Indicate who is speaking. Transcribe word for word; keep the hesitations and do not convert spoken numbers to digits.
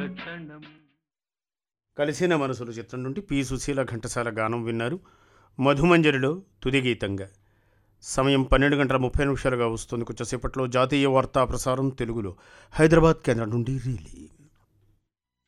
Speaker 1: కలిసిన మనసులు చిత్రం నుండి పి సుశీల ఘంటసాల గానం విన్నారు. మధుమంజరిలో తుది గీతంగా. సమయం పన్నెండు గంటల ముప్పై నిమిషాలుగా వస్తుంది. కొంచెంసేపట్లో జాతీయ వార్తా ప్రసారం తెలుగులో హైదరాబాద్ కేంద్రం నుండి రిలీ.